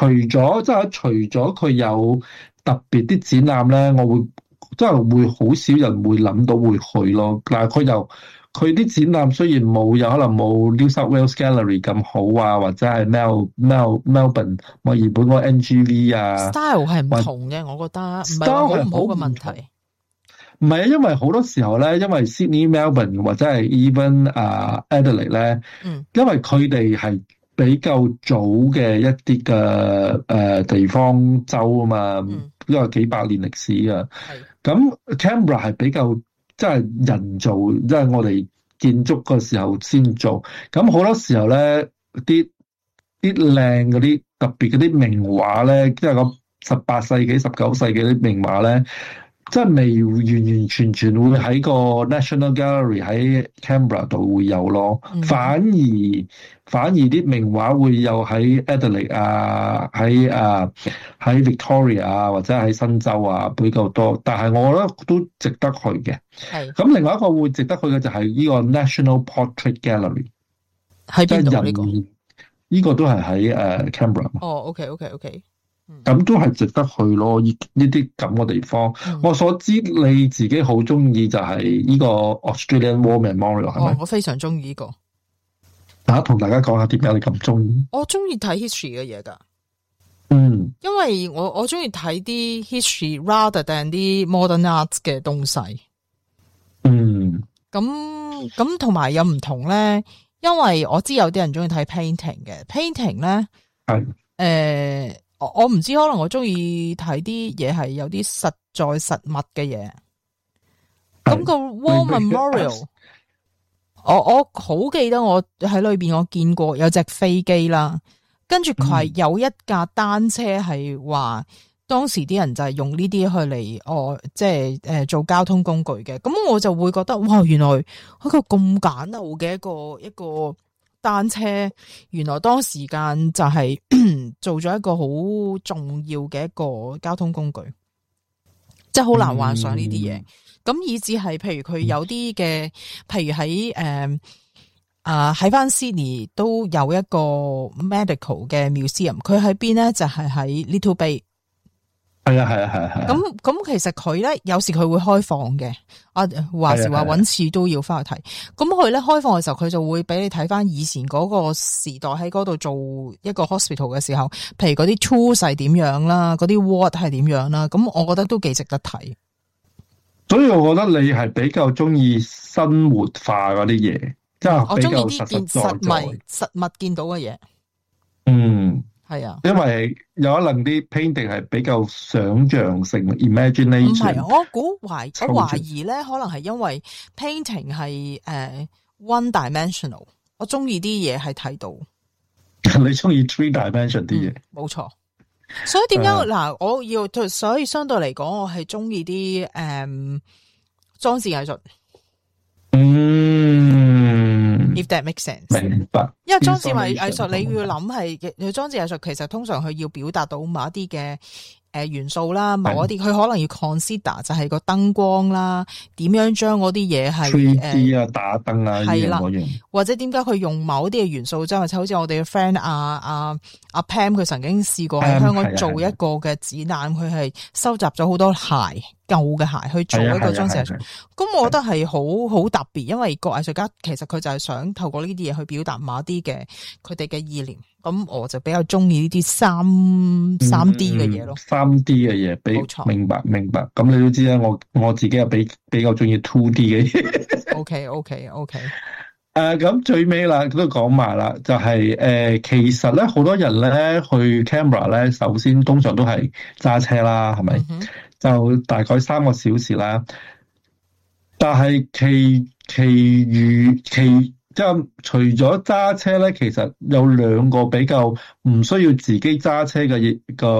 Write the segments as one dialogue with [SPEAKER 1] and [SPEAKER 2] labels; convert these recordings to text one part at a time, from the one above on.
[SPEAKER 1] 除咗佢有特別啲展覽咧，我會真係會好少人會諗到會去咯。但係佢啲展覽雖然有可能冇 New South Wales Gallery 咁好啊，或者係 Melbourne 墨爾本個 NGV 啊
[SPEAKER 2] ，style 係唔同嘅，我覺得唔係話好唔好嘅問題。
[SPEAKER 1] 唔係啊，因為好多時候咧，因為 Sydney、Melbourne 或者係 even Adelaide 咧，因為佢哋係比較早嘅一啲嘅地方州啊嘛，因為幾百年歷史啊。咁 Canberra 係比較即係人造，即係我哋建築個時候先做。咁好多時候咧，啲靚嗰啲特別嗰啲名畫咧，即係個18世紀、19世紀啲名畫咧，即係未完全會喺個 National Gallery 喺 Canberra 度會有咯。反而啲名畫會有喺 Adelaide 啊，喺 Victoria 啊，或者喺新州啊比較多。但係我覺得都值得去嘅。係。咁另外一個會值得去嘅就係呢個 National Portrait Gallery。喺邊度呢個？呢個都係喺Canberra。
[SPEAKER 2] 哦 ，OK。
[SPEAKER 1] 咁都係值得去咯，呢啲咁嘅地方。我所知你自己好中意就係呢個 Australian War Memorial 係咪？
[SPEAKER 2] 我非常中意呢個。
[SPEAKER 1] 同大家講下點解你咁中意？
[SPEAKER 2] 我中意睇 history 嘅嘢噶。因為我中意睇啲 history rather than 啲 modern arts 嘅東西。咁同埋有唔同咧，因為我知有啲人中意睇 painting 嘅 painting 咧，係我唔知，可能我中意睇啲嘢係有啲實在實物嘅嘢。咁個 War Memorial，我好記得我喺裏邊我見過有隻飛機啦，跟住佢係有一架單車，係話當時啲人就係用呢啲去嚟即係做交通工具嘅。咁我就會覺得哇，原來一個咁簡陋嘅一個單車，原來當時間就係做咗一個好重要嘅一個交通工具，即係好難幻想呢啲嘢。咁以至係譬如佢有啲嘅，譬如喺喺翻 Sydney 都有一個 medical 嘅 museum， 佢喺邊咧？就係喺 Little Bay。係啊。咁其實佢咧有時佢會開放嘅，話時話搵次都要翻去睇。咁佢咧開放嘅時候，佢就會俾你睇翻以前嗰個時代喺嗰度做一個 hospital 嘅時候，譬如嗰啲 tools 係點樣啦，嗰啲 ward 係點樣啦。咁我覺得都幾值得睇。
[SPEAKER 1] 所以我覺得你係比較中意生活化嗰啲嘢，即係比較實物見到嘅嘢。係啊，因為有可能啲 painting 係比較想像性 imagination。唔係，我懷疑咧，可能係因為 painting 係one dimensional。我中意啲嘢係睇到。你中意 three dimension 啲嘢？冇錯。所以點解嗱？所以相對嚟講，我係中意啲裝置藝術。If that makes sense， 明白。因為裝置藝術你要諗係，裝置藝術其實通常佢要表達到某一啲嘅元素啦，某一啲佢可能要 consider 就係個燈光啦，點樣將嗰啲嘢係 3D 打燈啊，係啦，或者點解佢用某一啲嘅元素，即係好似我哋嘅 friend 阿 Pam 佢曾經試過喺香港做一個嘅展覽，佢係收集咗好多鞋。舊嘅鞋去做一個裝置藝術，咁我覺得係好特別，因為個藝術家其實佢就係想透過呢啲嘢去表達某一啲嘅佢哋嘅意念，咁我就比較中意呢啲三 D 嘅嘢咯。3D 嘅嘢，冇錯，明白。咁你都知啦，我自己係比較中意 2D 嘅嘢。OK。咁最尾啦，都講埋啦，就係其實咧，好多人咧去 Canberra 咧，首先通常都係揸車啦，係咪？就大概3個小時啦，但係其餘即係除咗揸車咧，其實有2個比較唔需要自己揸車嘅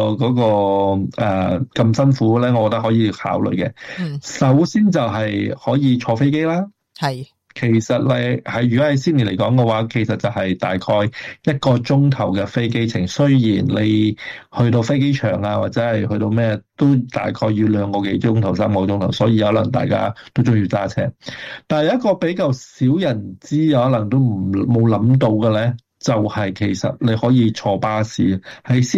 [SPEAKER 1] 咁辛苦咧，我覺得可以考慮嘅。首先就係可以坐飛機啦，係。其實你如果喺 Sydney 嚟講嘅話，其實就係大概1個鐘頭嘅飛機程。雖然你去到飛機場啊，或者係去到咩，都大概要2個幾鐘頭、3個鐘頭。所以可能大家都中意揸車。但係一個比較少人知，可能都冇諗到嘅咧，就係其實你可以坐巴士喺